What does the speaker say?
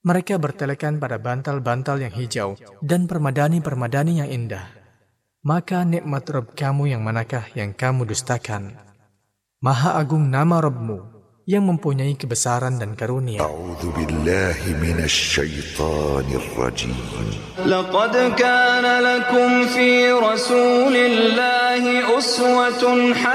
Mereka bertelekan pada bantal-bantal yang hijau dan permadani-permadani yang indah. Maka nikmat Rabb kamu yang manakah yang kamu dustakan? Maha agung nama Rabbmu yang mempunyai kebesaran dan karunia. A'udzu billahi minasy syaithanir rajim. Laqad kana lakum fi Rasulillahi uswatun